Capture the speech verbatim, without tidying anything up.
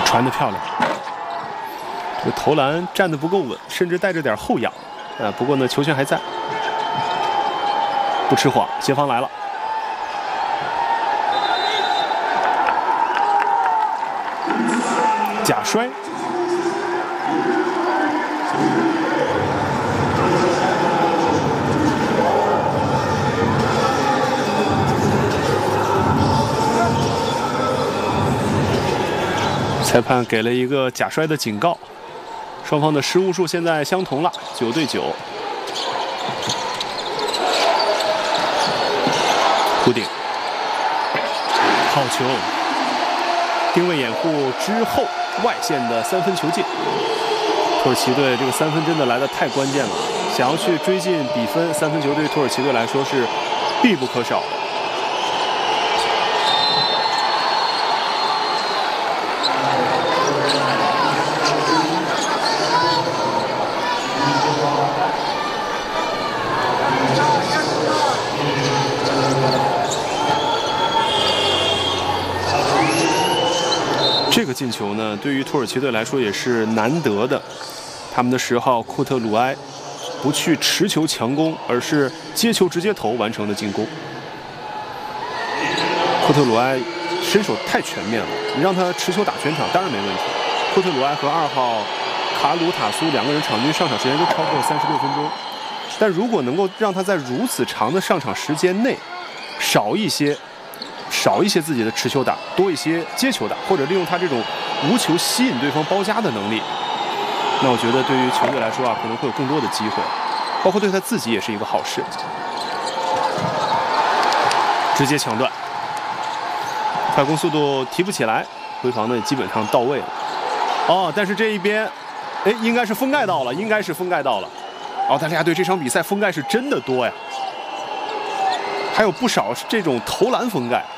传得漂亮，这个投篮站得不够稳，甚至带着点后仰啊。不过呢，球权还在，不吃晃，协防来了。假摔，裁判给了一个假摔的警告，双方的失误数现在相同了，九对九。弧顶，好球。定位掩护之后，外线的三分球进。土耳其队这个三分真的来得太关键了，想要去追进比分，三分球对于土耳其队来说是必不可少的。这个进球呢，对于土耳其队来说也是难得的。他们的十号库特鲁埃不去持球强攻，而是接球直接投完成的进攻。库特鲁埃身手太全面了，你让他持球打全场当然没问题。库特鲁埃和二号卡鲁塔苏两个人场均上场时间都超过三十六分钟，但如果能够让他在如此长的上场时间内少一些。少一些自己的持球打，多一些接球打，或者利用他这种无球吸引对方包夹的能力，那我觉得对于球队来说啊，可能会有更多的机会，包括对他自己也是一个好事。直接抢断，快攻速度提不起来，回防呢也基本上到位了。哦，但是这一边，哎，应该是封盖到了，应该是封盖到了。澳大利亚队这场比赛封盖是真的多呀，还有不少是这种投篮封盖。